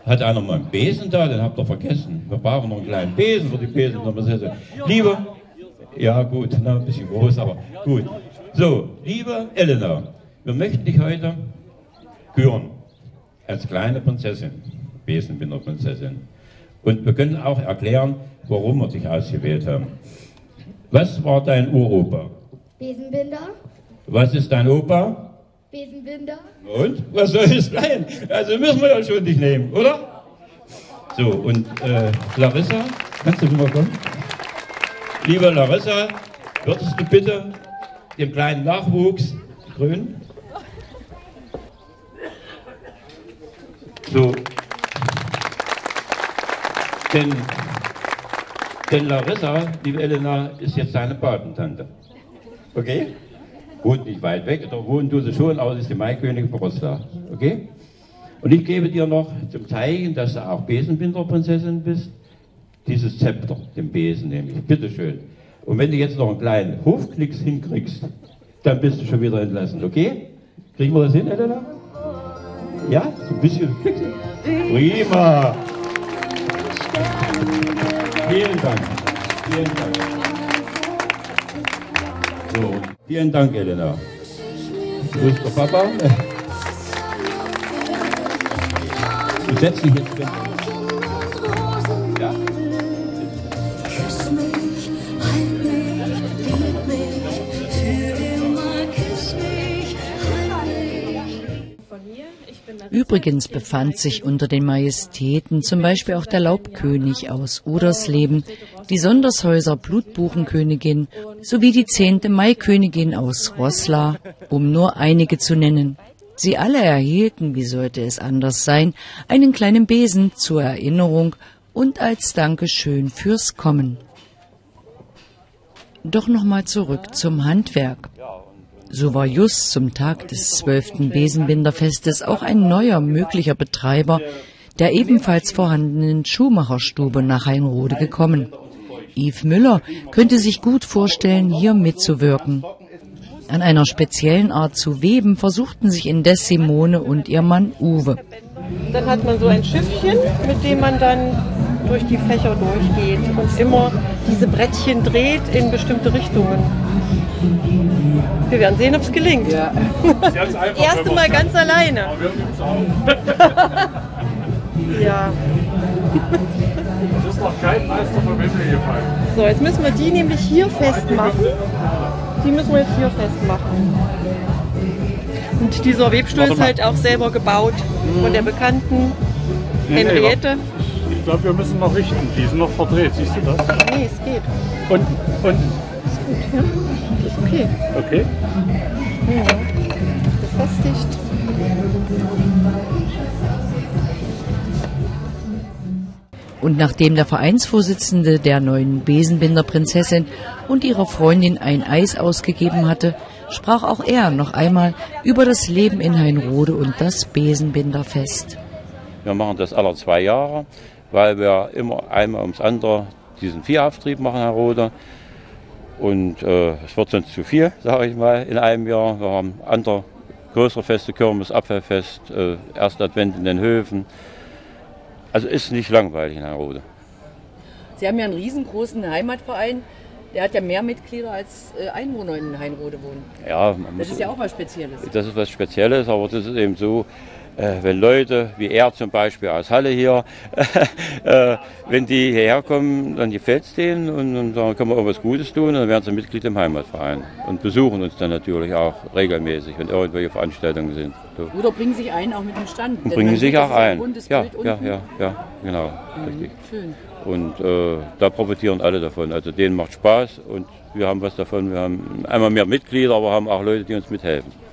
Hat einer mal einen Besen da? Den habt ihr vergessen. Wir brauchen noch einen kleinen Besen für die Besenprinzessin. Liebe, ja gut, na, ein bisschen groß, aber gut. So, liebe Elena, wir möchten dich heute küren als kleine Prinzessin, Besenbinderprinzessin. Und wir können auch erklären, warum wir dich ausgewählt haben. Was war dein Uropa? Besenbinder. Was ist dein Opa? Besenbinder. Und? Was soll es sein? Also müssen wir ja schon dich nehmen, oder? So, und Larissa, kannst du mal kommen? Liebe Larissa, würdest du bitte dem kleinen Nachwuchs grün? So. Denn Larissa, liebe Elena, ist jetzt deine Patentante. Okay? Wohnt nicht weit weg, da wohnen tut sie schon, aber sie ist die Maikönigin von Rostock. Okay? Und ich gebe dir noch zum Zeichen, dass du auch Besenbinderprinzessin bist, dieses Zepter, den Besen nämlich. Bitteschön. Und wenn du jetzt noch einen kleinen Hofknicks hinkriegst, dann bist du schon wieder entlassen. Okay? Kriegen wir das hin, Elena? Ja? So ein bisschen. Prima! Vielen Dank. Vielen Dank. So, vielen Dank, Elena. Wo ist der Papa? Du setzt dich jetzt. Ja. Übrigens befand sich unter den Majestäten zum Beispiel auch der Laubkönig aus Udersleben, die Sondershäuser Blutbuchenkönigin sowie die 10. Maikönigin aus Roßla, um nur einige zu nennen. Sie alle erhielten, wie sollte es anders sein, einen kleinen Besen zur Erinnerung und als Dankeschön fürs Kommen. Doch nochmal zurück zum Handwerk. So war just zum Tag des 12. Besenbinderfestes auch ein neuer möglicher Betreiber der ebenfalls vorhandenen Schuhmacherstube nach Hainrode gekommen. Yves Müller könnte sich gut vorstellen, hier mitzuwirken. An einer speziellen Art zu weben versuchten sich indes Simone und ihr Mann Uwe. Dann hat man so ein Schiffchen, mit dem man dann durch die Fächer durchgeht und immer diese Brettchen dreht in bestimmte Richtungen. Wir werden sehen, ob es gelingt. Ja. Das erste Mal ganz alleine. Ja. Das ist noch kein Meister von Wembley gefallen. So, jetzt müssen wir die nämlich hier festmachen. Die müssen wir jetzt hier festmachen. Und dieser Webstuhl ist halt auch selber gebaut von der bekannten Henriette. Ich glaube, wir müssen noch richten. Die sind noch verdreht. Siehst du das? Nee, es geht. Und? Ist gut, ja? Das ist okay. Okay. Ja, befestigt. Und nachdem der Vereinsvorsitzende der neuen Besenbinderprinzessin und ihrer Freundin ein Eis ausgegeben hatte, sprach auch er noch einmal über das Leben in Hainrode und das Besenbinderfest. Wir machen das alle 2 Jahre, weil wir immer einmal ums andere diesen Viehauftrieb machen, Herr Rode. Und es wird sonst zu viel, sage ich mal, in einem Jahr. Wir haben andere größere Feste, Kirmes, Apfelfest, Erstadvent in den Höfen. Also ist nicht langweilig in Hainrode. Sie haben ja einen riesengroßen Heimatverein, der hat ja mehr Mitglieder als Einwohner in Hainrode wohnen. Ja, das ist ja auch was Spezielles. Das ist was Spezielles, aber das ist eben so, wenn Leute wie er zum Beispiel aus Halle hier, wenn die hierher kommen, dann gefällt es denen und dann können wir irgendwas Gutes tun und dann werden sie Mitglied im Heimatverein und besuchen uns dann natürlich auch regelmäßig, wenn irgendwelche Veranstaltungen sind. So. Oder bringen sich ein, auch mit dem Stand. Und bringen sich auch ein. Ja, genau, richtig. Schön. Und da profitieren alle davon. Also denen macht Spaß und wir haben was davon. Wir haben einmal mehr Mitglieder, aber haben auch Leute, die uns mithelfen.